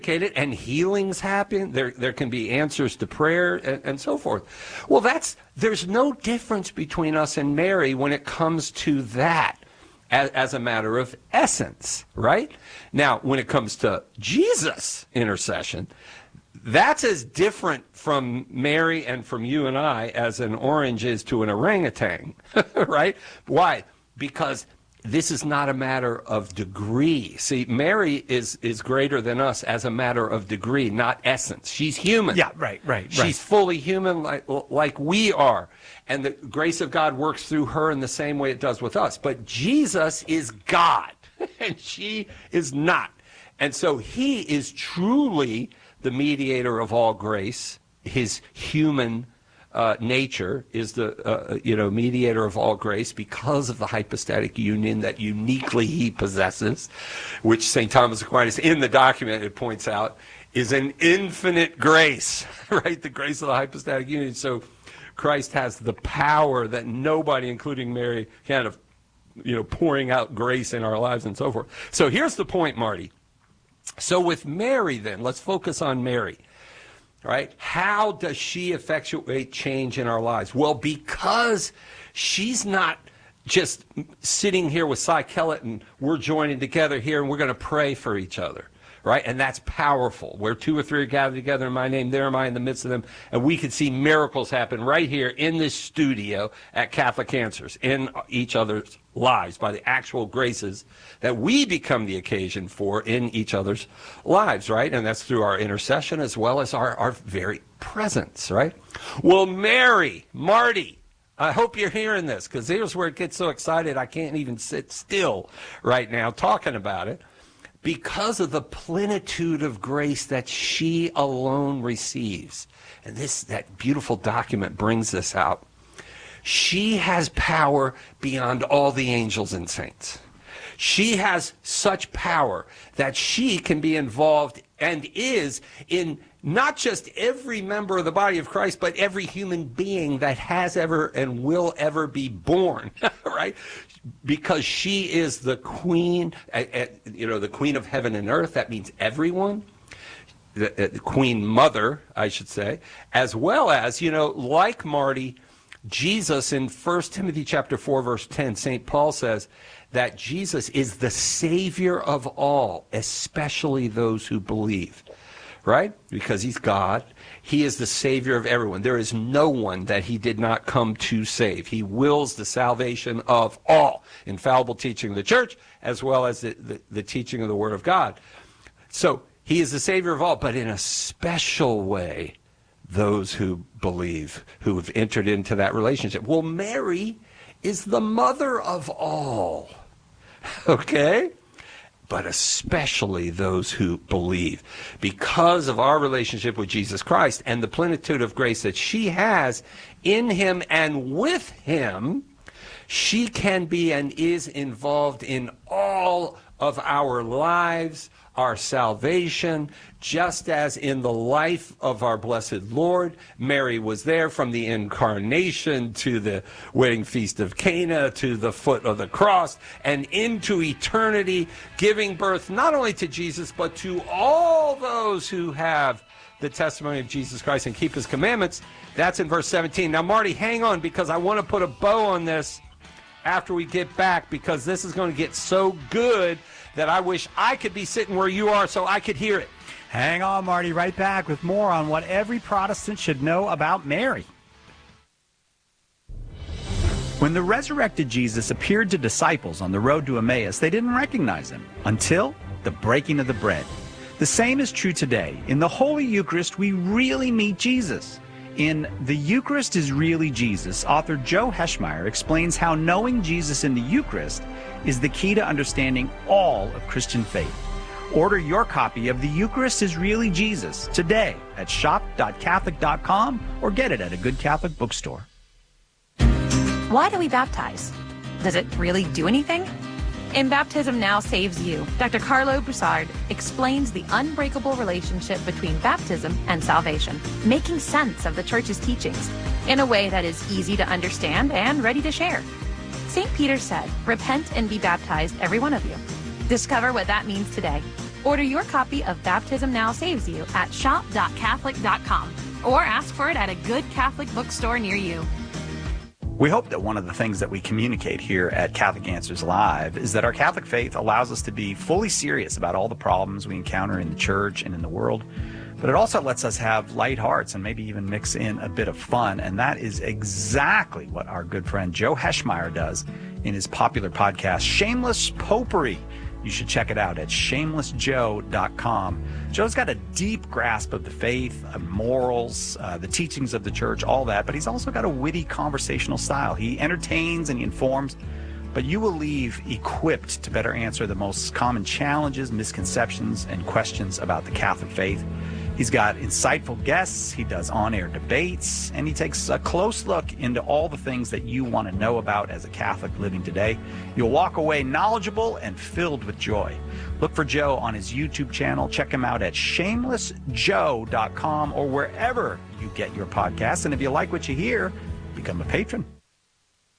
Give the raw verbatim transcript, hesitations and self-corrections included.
and healings happen. There, there can be answers to prayer and, and so forth. Well, that's there's no difference between us and Mary when it comes to that as, as a matter of essence, right? Now, when it comes to Jesus' intercession, that's as different from Mary and from you and I as an orange is to an orangutan, right? Why? Because this is not a matter of degree. See, Mary is is greater than us as a matter of degree, not essence. She's human. Yeah, right, right, right. She's fully human like, like we are. And the grace of God works through her in the same way it does with us. But Jesus is God, and she is not. And so he is truly the mediator of all grace. His human Uh, nature is the uh, you know mediator of all grace because of the hypostatic union that uniquely he possesses, which Saint Thomas Aquinas in the document it points out is an infinite grace, right? The grace of the hypostatic union. So Christ has the power that nobody, including Mary, can of you know pouring out grace in our lives and so forth. So here's the point, Marty. So with Mary, then let's focus on Mary. Right? How does she effectuate change in our lives? Well, because she's not just sitting here with Cy Kellett and we're joining together here and we're going to pray for each other, right? And that's powerful. Where two or three are gathered together in my name, there am I in the midst of them. And we can see miracles happen right here in this studio at Catholic Answers, in each other's lives, by the actual graces that we become the occasion for in each other's lives, right? And that's through our intercession as well as our, our very presence, right? Well, Mary, Marty, I hope you're hearing this, because here's where it gets so excited I can't even sit still right now talking about it. Because of the plenitude of grace that she alone receives. And this, that beautiful document brings this out. She has power beyond all the angels and saints. She has such power that she can be involved and is in not just every member of the body of Christ, but every human being that has ever and will ever be born, right? Because she is the queen, uh, uh, you know, the queen of heaven and earth. That means everyone. The, uh, the queen mother, I should say, as well as, you know, like Marty, Jesus in First Timothy chapter four, verse ten, Saint Paul says that Jesus is the Savior of all, especially those who believe, right? Because he's God. He is the Savior of everyone. There is no one that he did not come to save. He wills the salvation of all. Infallible teaching of the church, as well as the, the, the teaching of the Word of God. So he is the Savior of all, but in a special way, those who believe, who have entered into that relationship. Well, Mary is the mother of all, okay? But especially those who believe. Because of our relationship with Jesus Christ and the plenitude of grace that she has in him and with him, she can be and is involved in all of our lives, our salvation, just as in the life of our blessed Lord, Mary was there from the incarnation to the wedding feast of Cana to the foot of the cross and into eternity, giving birth not only to Jesus, but to all those who have the testimony of Jesus Christ and keep his commandments. That's in verse seventeen. Now, Marty, hang on, because I want to put a bow on this after we get back, because this is going to get so good that I wish I could be sitting where you are so I could hear it. Hang on, Marty. Right back with more on what every Protestant should know about Mary. When the resurrected Jesus appeared to disciples on the road to Emmaus, they didn't recognize him until the breaking of the bread. The same is true today. In the Holy Eucharist, we really meet Jesus. In The Eucharist is Really Jesus, author Joe Heschmeyer explains how knowing Jesus in the Eucharist is the key to understanding all of Christian faith. Order your copy of The Eucharist is Really Jesus today at shop dot catholic dot com or get it at a good Catholic bookstore. Why do we baptize? Does it really do anything? In Baptism Now Saves You, Doctor Carlo Broussard explains the unbreakable relationship between baptism and salvation, making sense of the Church's teachings in a way that is easy to understand and ready to share. Saint Peter said, "Repent and be baptized, every one of you." Discover what that means today. Order your copy of Baptism Now Saves You at shop dot catholic dot com or ask for it at a good Catholic bookstore near you. We hope that one of the things that we communicate here at Catholic Answers Live is that our Catholic faith allows us to be fully serious about all the problems we encounter in the church and in the world, but it also lets us have light hearts and maybe even mix in a bit of fun, and that is exactly what our good friend Joe Heschmeyer does in his popular podcast, Shameless Popery. You should check it out at shameless joe dot com. Joe's got a deep grasp of the faith, of morals, uh, the teachings of the church, all that, but he's also got a witty conversational style. He entertains and he informs, but you will leave equipped to better answer the most common challenges, misconceptions, and questions about the Catholic faith. He's got insightful guests, he does on-air debates, and he takes a close look into all the things that you want to know about as a Catholic living today. You'll walk away knowledgeable and filled with joy. Look for Joe on his YouTube channel. Check him out at shameless joe dot com or wherever you get your podcasts. And if you like what you hear, become a patron.